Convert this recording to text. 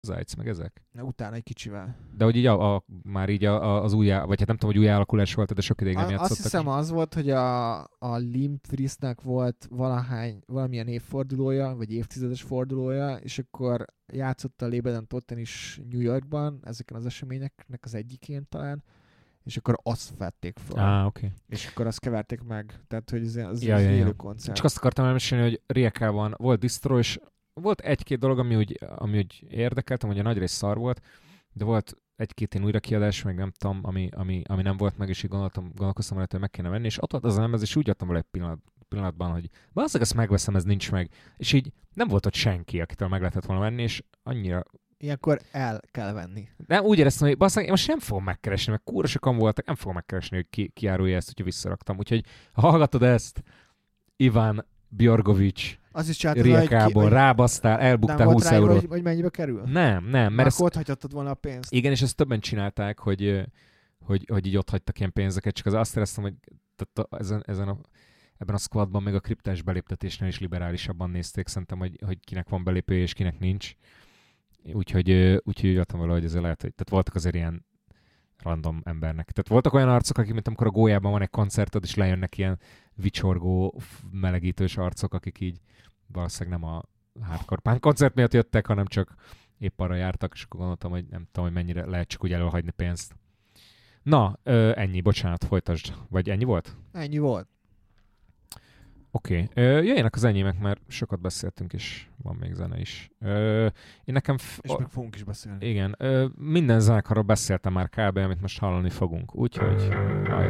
Zajc, meg ezek. Utána egy kicsivel. De hogy így már így az új, vagy hát nem tudom, hogy új alakulás volt, de sok ideig nem játszottak. Azt hiszem az volt, hogy a Limp Bizkitnek volt valamilyen évfordulója, vagy évtizedes fordulója, és akkor játszott a Leben Totten is New Yorkban, ezeken az eseményeknek az egyikén talán, és akkor azt vették fel. Oké. És akkor azt keverték meg. Tehát, hogy az élő koncert. Csak azt akartam elmesélni, hogy Rijekában volt distro, és volt egy-két dolog, ami úgy érdekeltem, hogy a nagy rész szar volt, de volt egy-két ilyen újrakiadás, meg nem tudom, ami nem volt meg, és így gondolkoztam rá, hogy meg kéne venni, és ott volt az a lemez, és úgy adtam vele egy pillanatban, hogy valószínűleg ezt megveszem, ez nincs meg. És így nem volt ott senki, akitől meg lehetett volna venni, és annyira... Ilyenkor el kell venni. De úgy éreztem, hogy basszak, én most nem fogom megkeresni, mert kúra sokan voltak, nem fogom megkeresni, hogy ki árulja ezt, hogyha visszaraktam. Úgyhogy ha hallgatod ezt, Iván Bjorgovics, az is csináltad, Riekából rábasztál, elbuktál 20 eurót. Hogy mennyibe kerül? Nem. Mert akkor ott hagyhattad volna a pénzt. Igen, és ezt többen csinálták, hogy így ott hagytak ilyen pénzeket, csak azt éreztem, hogy ebben a squadban meg a kriptás beléptetésnél is liberálisabban nézték, szerintem, hogy kinek van belépője és kinek nincs. Úgyhogy jöttem vele, hogy ezért lehet, hogy tehát voltak azért ilyen random embernek. Tehát voltak olyan arcok, akik, mint amikor a Gólyában van egy koncerted, és lejönnek ilyen vicsorgó, melegítős arcok, akik így valószínűleg nem a hardcore punk koncert miatt jöttek, hanem csak épp arra jártak, és akkor gondoltam, hogy nem tudom, hogy mennyire lehet csak úgy előhagyni pénzt. Na, ennyi, bocsánat, folytasd. Vagy ennyi volt? Ennyi volt. Oké. Jöjjenek az enyémek, mert sokat beszéltünk, és van még zene is. Én nekem... És meg fogunk is beszélni. Igen. Minden zenekarról beszéltem már kb., amit most hallani fogunk. Úgyhogy... Hajrá.